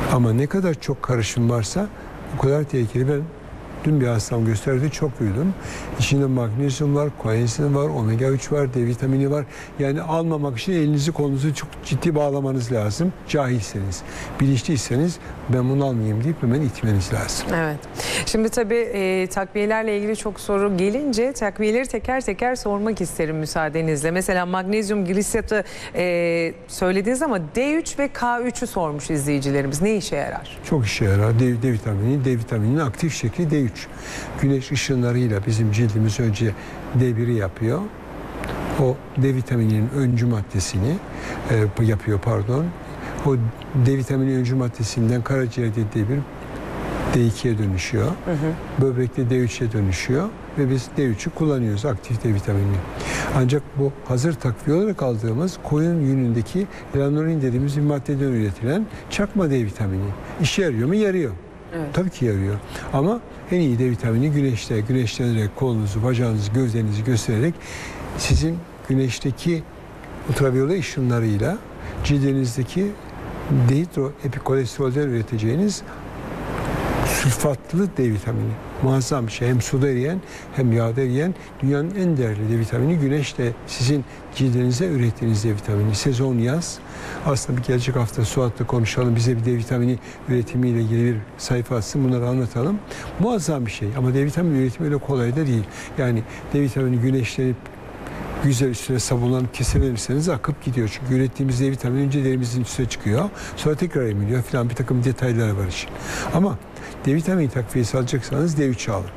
Ama ne kadar çok karışım varsa o kadar tehlikeli. Ben dün bir hastam gösterdi, çok uyudum. İçinde magnezyum var, koensin var, omega 3 var, D vitamini var. Yani almamak için elinizi kolunuzu çok ciddi bağlamanız lazım. Cahilseniz, bilinçliyseniz ben bunu almayayım deyip hemen itmeniz lazım. Evet. Şimdi tabii takviyelerle ilgili çok soru gelince takviyeleri teker teker sormak isterim müsaadenizle. Mesela magnezyum glisatı söylediniz ama D3 ve K3'ü sormuş izleyicilerimiz. Ne işe yarar? Çok işe yarar. D vitamininin aktif şekli D3. Güneş ışınlarıyla bizim cildimiz önce D1'i yapıyor. O D vitamininin öncü maddesini yapıyor, pardon. O D vitamini öncü maddesinden karaciğerde D1, D2'ye dönüşüyor. Böbrekte D3'e dönüşüyor ve biz D3'ü kullanıyoruz, aktif D vitaminini. Ancak bu hazır takviye olarak aldığımız koyun yünündeki lanolin dediğimiz bir maddeden üretilen çakma D vitamini. İşe yarıyor mu? Yarıyor. Evet. Tabii ki yarıyor. Ama en iyi D vitamini güneşte, güneşlenerek kolunuzu, bacağınızı, gövdenizi göstererek sizin güneşteki ultraviyole ışınlarıyla cildinizdeki dehidroepikolesterolden üreteceğiniz sülfatlı D vitamini. Muazzam bir şey. Hem suda eriyen hem yağda eriyen dünyanın en değerli D vitamini güneşte sizin cildinize ürettiğiniz D vitamini. Sezon yaz. Aslında bir gelecek hafta Suat'la konuşalım. Bize bir D vitamini üretimiyle ilgili bir sayfa açsın. Bunları anlatalım. Muazzam bir şey. Ama D vitamini üretimi öyle kolay da değil. Yani D vitamini güneşlenip güzel üstüne sabunlanıp kesilirseniz akıp gidiyor. Çünkü ürettiğimiz D vitamini önce derimizin üstüne çıkıyor. Sonra tekrar emiliyor falan, bir takım detaylar var için. Ama D vitamini takviyesi alacaksanız D3 alın.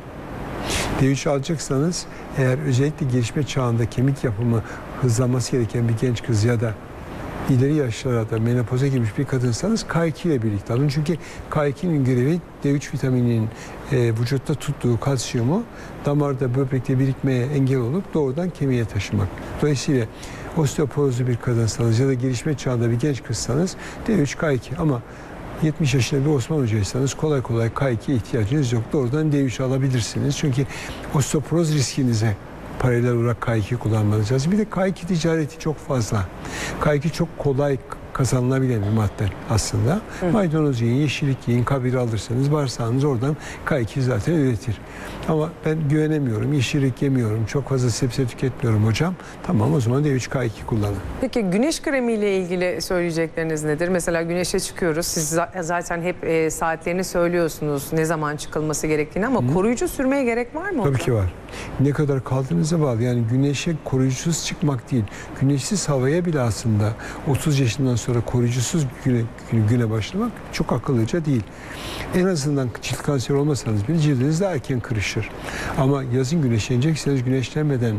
D3 alacaksanız eğer özellikle gelişme çağında kemik yapımı hızlanması gereken bir genç kız ya da ileri yaşlarda menopoza girmiş bir kadınsanız K2 ile birlikte alın. Çünkü K2'nin görevi D3 vitamininin vücutta tuttuğu kalsiyumu damarda, böbrekte birikmeye engel olup doğrudan kemiğe taşımak. Dolayısıyla osteoporozlu bir kadınsanız ya da gelişme çağında bir genç kızsanız D3 K2, ama 70 yaşında bir Osman Hoca'ysanız kolay kolay K2'ye ihtiyacınız yok. Doğrudan D3 alabilirsiniz. Çünkü osteoporoz riskinize paralel olarak K2 kullanmanız lazım. Bir de K2 ticareti çok fazla. K2 çok kolay kazanılabilen bir madde aslında. Maydanoz yiyin, yeşillik yiyin, kabiri alırsanız bağırsağınız oradan K2 zaten üretir. Ama ben güvenemiyorum, yeşillik yemiyorum, çok fazla sebze tüketmiyorum hocam. Tamam, o zaman D3 K2 kullanın. Peki güneş kremiyle ilgili söyleyecekleriniz nedir? Mesela güneşe çıkıyoruz. Siz zaten hep saatlerini söylüyorsunuz, ne zaman çıkılması gerektiğini, ama koruyucu sürmeye gerek var mı? Tabii ki var. Ne kadar kaldığınıza bağlı. Yani güneşe koruyucusuz çıkmak değil. Güneşsiz havaya bile aslında 30 yaşından sonra koruyucusuz güne başlamak çok akıllıca değil. En azından cilt kanseri olmasanız bile cildiniz daha erken kırışır. Ama yazın güneşlenecekseniz güneşlenmeden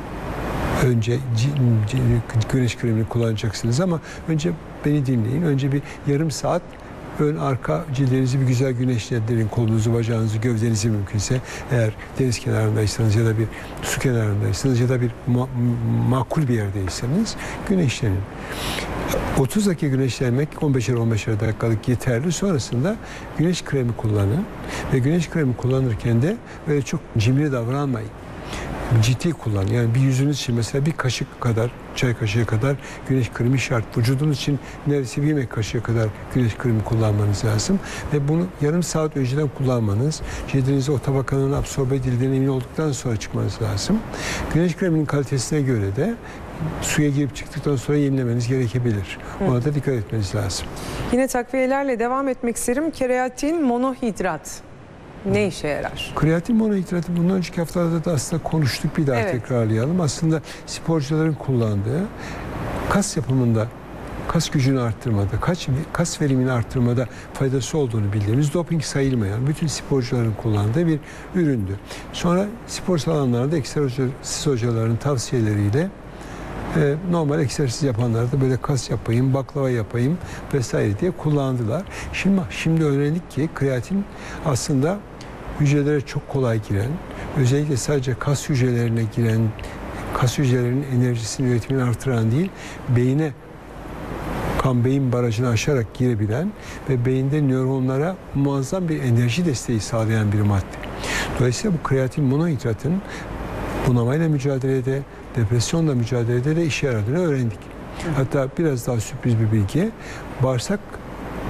önce güneş kremini kullanacaksınız, ama önce beni dinleyin. Önce bir yarım saat ön arka cildinizi bir güzel güneşlendirin. Kolunuzu, bacağınızı, gövdenizi mümkünse. Eğer deniz kenarındaysanız ya da bir su kenarındaysanız ya da bir makul bir yerdeyseniz güneşlenin. 30 dakika güneşlenmek 15'er dakikalık yeterli. Sonrasında güneş kremi kullanın. Ve güneş kremi kullanırken de böyle çok cimri davranmayın. Ciddi kullan. Yani bir yüzünüz için mesela bir kaşık kadar, çay kaşığı kadar güneş kremi şart. Vücudunuz için neredeyse bir yemek kaşığı kadar güneş kremi kullanmanız lazım. Ve bunu yarım saat önceden kullanmanız, cildinize o tabakanın absorbe edildiğine emin olduktan sonra çıkmanız lazım. Güneş kreminin kalitesine göre de suya girip çıktıktan sonra yenilemeniz gerekebilir. Ona da dikkat etmeniz lazım. Yine takviyelerle devam etmek isterim. Kreatin monohidrat ne işe yarar? Kreatin monohidratı bundan önceki haftalarda da aslında konuştuk, bir daha tekrarlayalım. Aslında sporcuların kullandığı, kas yapımında, kas gücünü arttırmada, kas verimini arttırmada faydası olduğunu bildiğimiz, doping sayılmayan bütün sporcuların kullandığı bir üründü. Sonra spor salonlarında egzersiz hocaların tavsiyeleriyle normal egzersiz yapanlar da böyle kas yapayım, baklava yapayım vesaire diye kullandılar. Şimdi öğrendik ki kreatin aslında hücrelere çok kolay giren, özellikle sadece kas hücrelerine giren, kas hücrelerinin enerjisini, üretimini artıran değil, beyine, kan-beyin barajını aşarak girebilen ve beyinde nöronlara muazzam bir enerji desteği sağlayan bir madde. Dolayısıyla bu kreatin monohidratın bunamayla mücadelede, depresyonla mücadelede de işe yaradığını öğrendik. Hatta biraz daha sürpriz bir bilgi, bağırsak